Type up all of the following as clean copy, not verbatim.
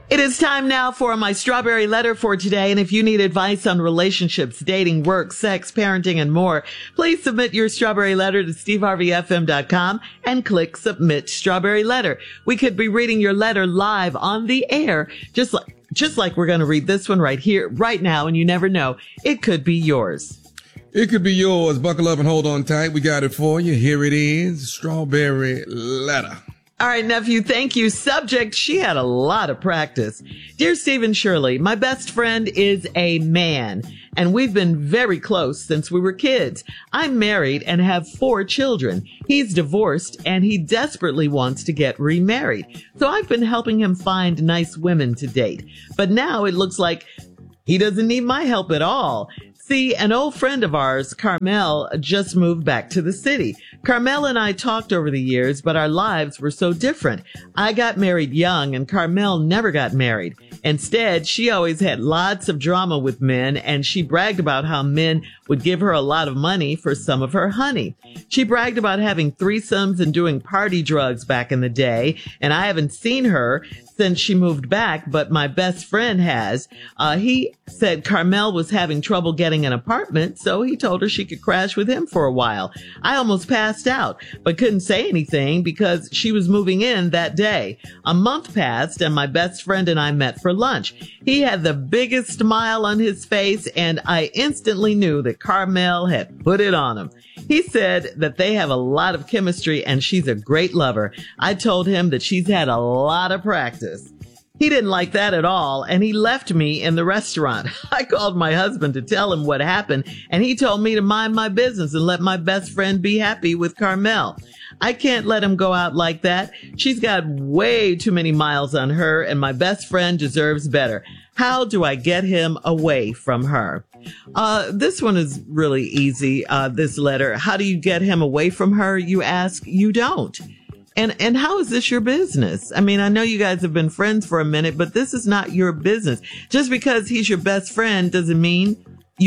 It is time now for my strawberry letter for today. And if you need advice on relationships, dating, work, sex, parenting, and more, please submit your strawberry letter to steveharveyfm.com and click submit strawberry letter. We could be reading your letter live on the air, just like we're going to read this one right here, right now. And you never know, it could be yours. It could be yours. Buckle up and hold on tight. We got it for you. Here it is. Strawberry letter. All right, nephew, thank you. Subject, she had a lot of practice. Dear Steve and Shirley, my best friend is a man, and we've been very close since we were kids. I'm married and have 4 children. He's divorced, and he desperately wants to get remarried. So I've been helping him find nice women to date. But now it looks like he doesn't need my help at all. See, an old friend of ours, Carmel, just moved back to the city. Carmel and I talked over the years, but our lives were so different. I got married young and Carmel never got married. Instead, she always had lots of drama with men, and she bragged about how men would give her a lot of money for some of her honey. She bragged about having threesomes and doing party drugs back in the day, and I haven't seen her since she moved back, but my best friend has. He said Carmel was having trouble getting an apartment, so he told her she could crash with him for a while. I almost passed out, but couldn't say anything because she was moving in that day. A month passed, and my best friend and I met for lunch. He had the biggest smile on his face, and I instantly knew that Carmel had put it on him. He said that they have a lot of chemistry and she's a great lover. I told him that she's had a lot of practice. He didn't like that at all, and he left me in the restaurant. I called my husband to tell him what happened, and he told me to mind my business and let my best friend be happy with Carmel. I can't let him go out like that. She's got way too many miles on her, and my best friend deserves better. How do I get him away from her? This one is really easy, this letter. How do you get him away from her? You ask, you don't. And how is this your business? I mean, I know you guys have been friends for a minute, but this is not your business. Just because he's your best friend doesn't mean you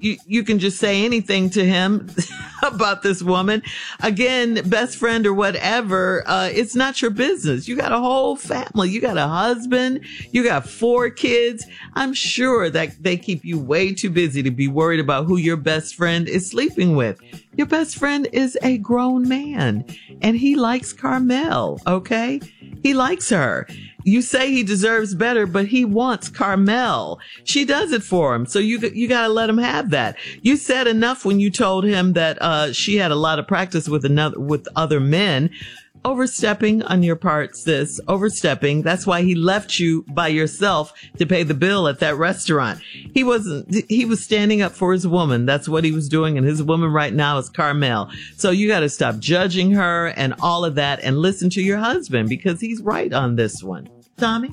can just say anything to him about this woman. Again, best friend or whatever, it's not your business. You got a whole family. You got a husband. You got 4 kids. I'm sure that they keep you way too busy to be worried about who your best friend is sleeping with. Your best friend is a grown man, and he likes Carmel, okay? He likes her. You say he deserves better, but he wants Carmel. She does it for him. So you got to let him have that. You said enough when you told him that she had a lot of practice with other men. Overstepping on your part, sis. Overstepping. That's why he left you by yourself to pay the bill at that restaurant. He was standing up for his woman. That's what he was doing. And his woman right now is Carmel. So you got to stop judging her and all of that and listen to your husband because he's right on this one. Tommy?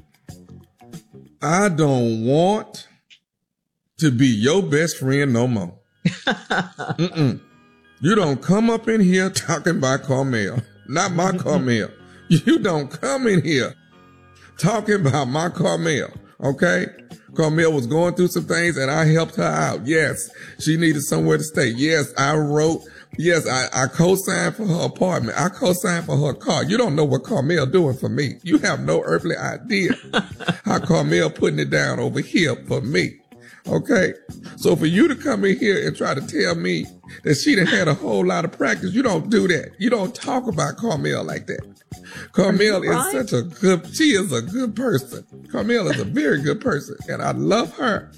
I don't want to be your best friend no more. You don't come up in here talking about Carmel. Not my Carmel. You don't come in here talking about my Carmel, okay? Carmel was going through some things and I helped her out. Yes, she needed somewhere to stay. Yes, I co-signed for her apartment. I co-signed for her car. You don't know what Carmel doing for me. You have no earthly idea how Carmel putting it down over here for me. Okay, so for you to come in here and try to tell me that she done had a whole lot of practice, you don't do that. You don't talk about Carmel like that. Carmel is she is a good person. Carmel is a very good person, and I love her.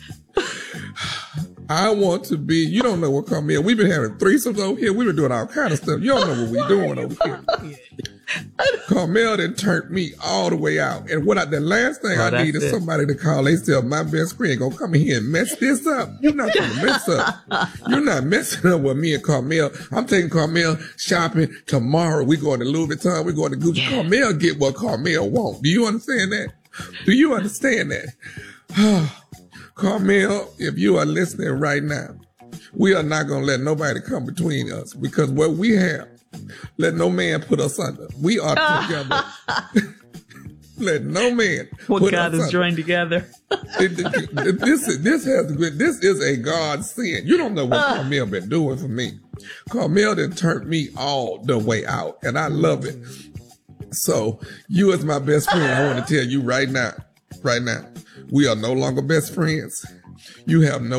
I want to be, you don't know what Carmel, we've been having threesomes over here. We've been doing all kind of stuff. You don't know what we're doing over here. Carmel done turned me all the way out. And the last thing I need is somebody to call. They say, my best friend gonna come in here and mess this up. You're not gonna mess up. You're not messing up with me and Carmel. I'm taking Carmel shopping tomorrow. We're going to Louis Vuitton. We're going to Gucci. Yeah. Carmel get what Carmel want. Do you understand that? Do you understand that? Carmel, if you are listening right now, we are not going to let nobody come between us because what we have, let no man put us under. We are together. Let no man what put God us has under. joined together. This is a God sin. You don't know what Carmel been doing for me. Carmel done turned me all the way out, and I love it. So you as my best friend, I want to tell you right now, right now. We are no longer best friends. You can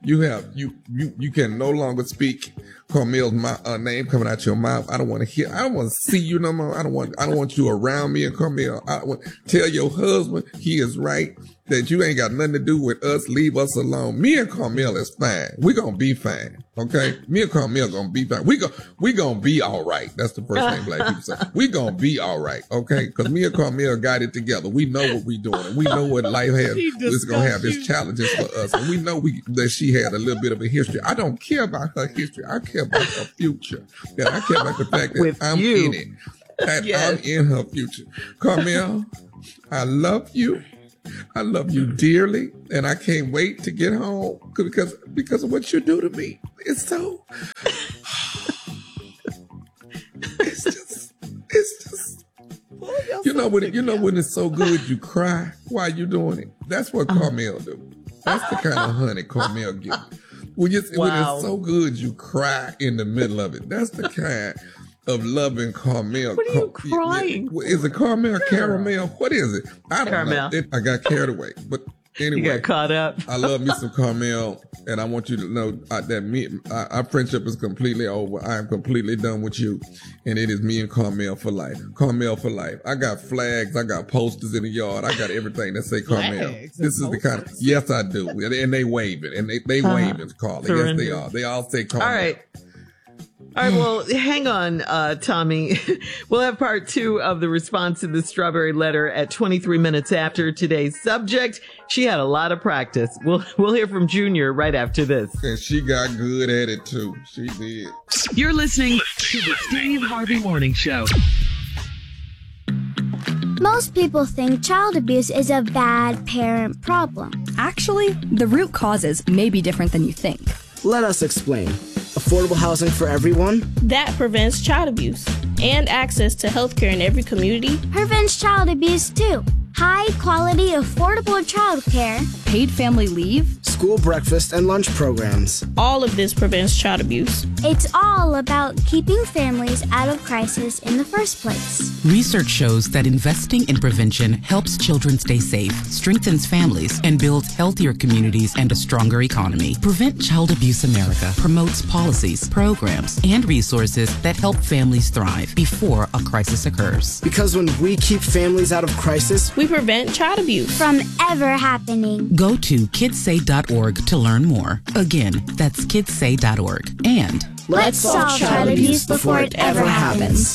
no longer speak Carmel's name coming out your mouth. I don't want to see you no more. I don't want you around me and Carmel. Tell your husband he is right, that you ain't got nothing to do with us. Leave us alone. Me and Carmel is fine. We're going to be fine. Okay? Me and Carmel going to be fine. We going to be all right. That's the first thing black people say. We going to be all right. Okay? Because me and Carmel got it together. We know what we doing. And we know what life is going to have its challenges for us. And we know that she had a little bit of a history. I don't care about her history. I care about her future. And I care about the fact that I'm in it. That I'm in her future. Carmel, I love you. I love you dearly, and I can't wait to get home because of what you do to me. It's so, it's just. You know when it's so good you cry while you doing it. That's what Carmel do. That's the kind of honey Carmel gives. When it's so good you cry in the middle of it. That's the kind of loving Carmel. What are you crying? Is it Carmel? Caramel? What is it? I don't know. I got carried away. But anyway. You got caught up. I love me some Carmel, and I want you to know that our friendship is completely over. I am completely done with you, and it is me and Carmel for life. Carmel for life. I got flags. I got posters in the yard. I got everything that say Carmel. This is the kind of, yes, I do. And they wave it, and they wave it, Carly. Yes, they are. They all say Carmel. All right, well, hang on, Tommy. We'll have part 2 of the response to the strawberry letter at 23 minutes after today's subject. She had a lot of practice. We'll hear from Junior right after this. And she got good at it, too. She did. You're listening to the Steve Harvey Morning Show. Most people think child abuse is a bad parent problem. Actually, the root causes may be different than you think. Let us explain. Affordable housing for everyone. That prevents child abuse. And access to healthcare in every community. Prevents child abuse too. High quality, affordable childcare. Paid family leave. School breakfast and lunch programs. All of this prevents child abuse. It's all about keeping families out of crisis in the first place. Research shows that investing in prevention helps children stay safe, strengthens families, and builds healthier communities and a stronger economy. Prevent Child Abuse America promotes policies, programs, and resources that help families thrive before a crisis occurs. Because when we keep families out of crisis, we prevent child abuse from ever happening. Go to kidssay.org to learn more. Again, that's kidssay.org. And let's solve child abuse before it ever happens.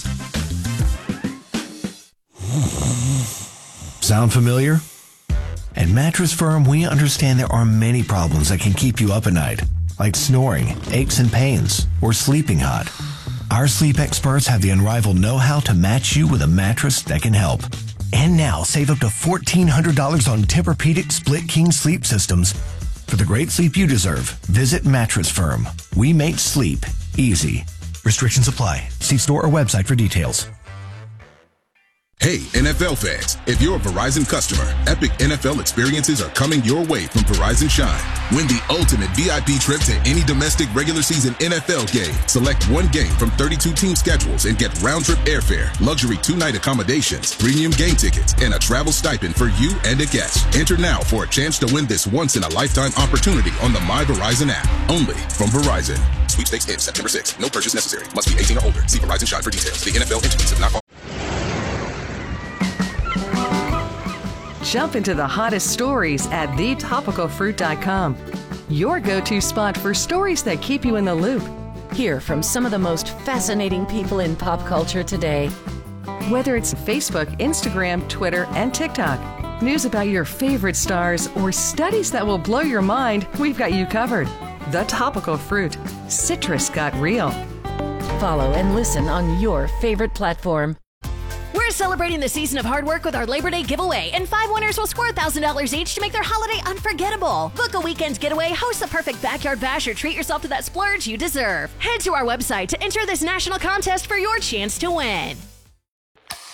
Sound familiar? At Mattress Firm, we understand there are many problems that can keep you up at night, like snoring, aches and pains, or sleeping hot. Our sleep experts have the unrivaled know-how to match you with a mattress that can help. And now, save up to $1,400 on Tempur-Pedic Split King sleep systems. For the great sleep you deserve, visit Mattress Firm. We make sleep easy. Restrictions apply. See store or website for details. Hey, NFL fans, if you're a Verizon customer, epic NFL experiences are coming your way from Verizon Shine. Win the ultimate VIP trip to any domestic regular season NFL game. Select one game from 32 team schedules and get round-trip airfare, luxury 2-night accommodations, premium game tickets, and a travel stipend for you and a guest. Enter now for a chance to win this once-in-a-lifetime opportunity on the My Verizon app. Only from Verizon. Sweepstakes ends September 6th. No purchase necessary. Must be 18 or older. See Verizon Shine for details. The NFL entities have not... Jump into the hottest stories at thetopicalfruit.com. Your go-to spot for stories that keep you in the loop. Hear from some of the most fascinating people in pop culture today. Whether it's Facebook, Instagram, Twitter, and TikTok, news about your favorite stars, or studies that will blow your mind, we've got you covered. The Topical Fruit. Citrus got real. Follow and listen on your favorite platform. We're celebrating the season of hard work with our Labor Day giveaway, and 5 winners will score $1,000 each to make their holiday unforgettable. Book a weekend getaway, host the perfect backyard bash, or treat yourself to that splurge you deserve. Head to our website to enter this national contest for your chance to win.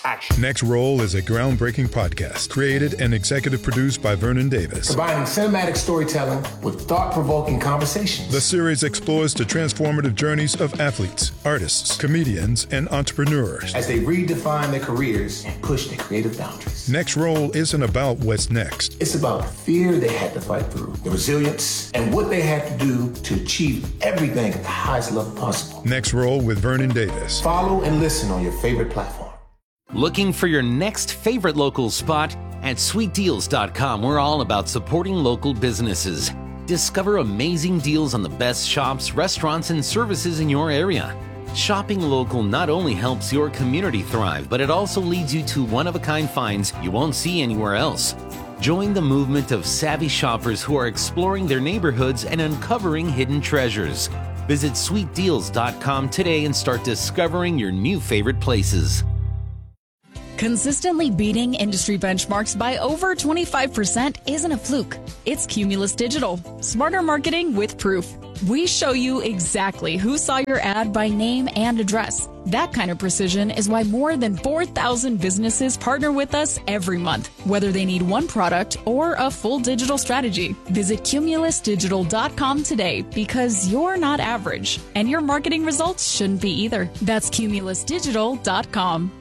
action. Next Roll is a groundbreaking podcast created and executive produced by Vernon Davis. Combining cinematic storytelling with thought-provoking conversations. The series explores the transformative journeys of athletes, artists, comedians, and entrepreneurs as they redefine their careers and push their creative boundaries. Next Roll isn't about what's next. It's about the fear they had to fight through, the resilience, and what they had to do to achieve everything at the highest level possible. Next Roll with Vernon Davis. Follow and listen on your favorite platform. Looking for your next favorite local spot? At sweetdeals.com, we're all about supporting local businesses. Discover amazing deals on the best shops, restaurants, and services in your area. Shopping local not only helps your community thrive, but it also leads you to one-of-a-kind finds you won't see anywhere else. Join the movement of savvy shoppers who are exploring their neighborhoods and uncovering hidden treasures. Visit sweetdeals.com today and start discovering your new favorite places. Consistently beating industry benchmarks by over 25% isn't a fluke. It's Cumulus Digital. Smarter marketing with proof. We show you exactly who saw your ad by name and address. That kind of precision is why more than 4,000 businesses partner with us every month, whether they need one product or a full digital strategy. Visit cumulusdigital.com today because you're not average, and your marketing results shouldn't be either. That's cumulusdigital.com.